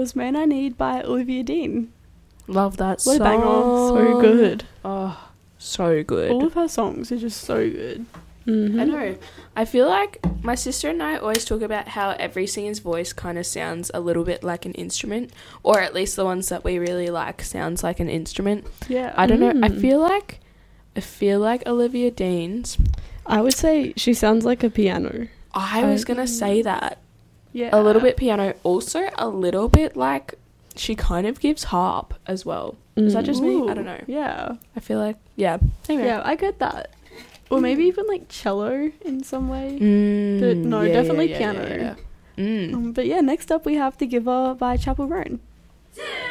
was Man I Need by Olivia Dean. Love that What song. a banger. So good. Oh, so good. All of her songs are just so good. I know. I feel like my sister and I always talk about how every singer's voice kind of sounds a little bit like an instrument, or at least the ones that we really like sounds like an instrument. Yeah. I don't know. I feel like Olivia Dean's. I would say she sounds like a piano. I was going to say that. Yeah. A little bit piano. Also, a little bit like she kind of gives harp as well. Is that just me? I don't know. Yeah. I feel like, yeah. Anyway. Yeah, I get that. Or maybe even like cello in some way. But no, definitely piano. Yeah. But yeah, next up we have The Giver by Chapel Roan.